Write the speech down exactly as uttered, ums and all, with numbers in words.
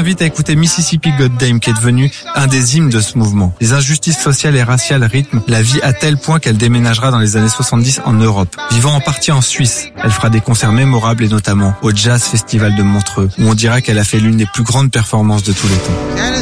invite à écouter Mississippi Goddamn, qui est devenu un des hymnes de ce mouvement. Les injustices sociales et raciales rythment la vie à tel point qu'elle déménagera dans les années soixante-dix en Europe. Vivant en partie en Suisse, elle fera des concerts mémorables et notamment au Jazz Festival de Montreux, où on dira qu'elle a fait l'une des plus grandes performances de tous les temps.